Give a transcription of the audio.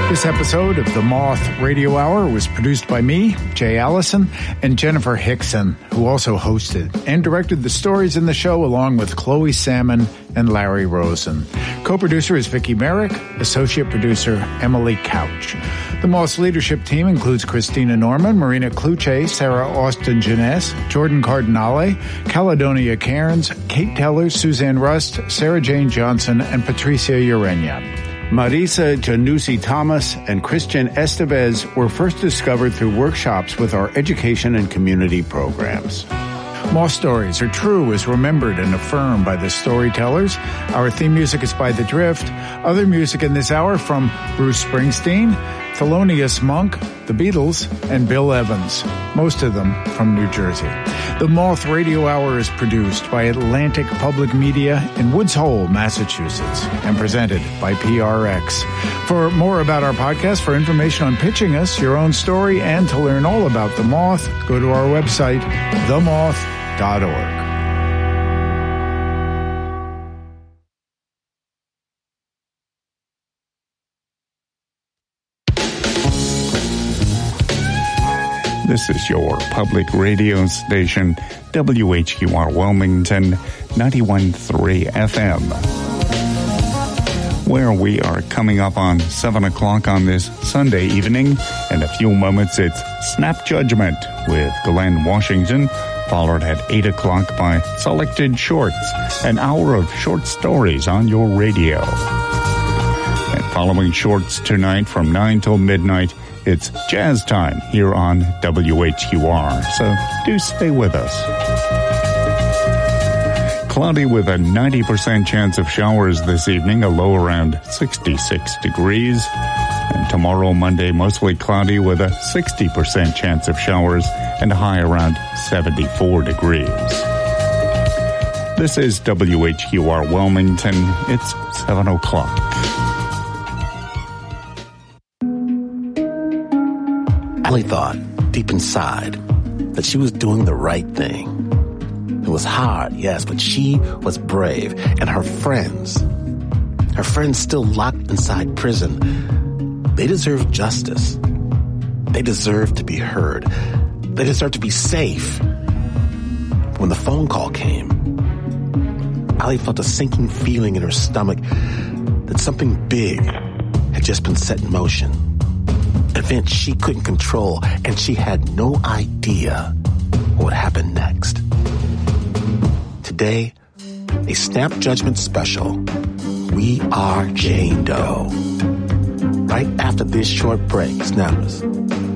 This episode of The Moth Radio Hour was produced by me, Jay Allison, and Jennifer Hickson, who also hosted and directed the stories in the show along with Chloe Salmon and Larry Rosen. Co-producer is Vicki Merrick, associate producer Emily Couch. The Moth's leadership team includes Christina Norman, Marina Kluche, Sarah Austin-Jeunesse, Jordan Cardinale, Caledonia Cairns, Kate Teller, Suzanne Rust, Sarah Jane Johnson, and Patricia Urena. Marisa Janussi-Thomas and Christian Estevez were first discovered through workshops with our education and community programs. Moth stories are true as remembered and affirmed by the storytellers. Our theme music is by The Drift. Other music in this hour from Bruce Springsteen, Thelonious Monk, The Beatles, and Bill Evans, most of them from New Jersey. The Moth Radio Hour is produced by Atlantic Public Media in Woods Hole, Massachusetts, and presented by PRX. For more about our podcast, for information on pitching us, your own story, and to learn all about The Moth, go to our website, themoth.org. This is your public radio station, WHQR Wilmington, 91.3 FM, where we are coming up on 7 o'clock on this Sunday evening. In a few moments, it's Snap Judgment with Glenn Washington, followed at 8 o'clock by Selected Shorts, an hour of short stories on your radio. And following shorts tonight from 9 till midnight, it's jazz time here on WHQR, so do stay with us. Cloudy with a 90% chance of showers this evening, a low around 66 degrees. And tomorrow, Monday, mostly cloudy with a 60% chance of showers and a high around 74 degrees. This is WHQR Wilmington. It's 7 o'clock. Allie thought, deep inside, that she was doing the right thing. It was hard, yes, but she was brave. And her friends still locked inside prison, they deserve justice. They deserve to be heard. They deserve to be safe. When the phone call came, Allie felt a sinking feeling in her stomach that something big had just been set in motion. An event she couldn't control, and she had no idea what would happen next. Today, a Snap Judgment special. We are Jane Doe. Right after this short break, snappers.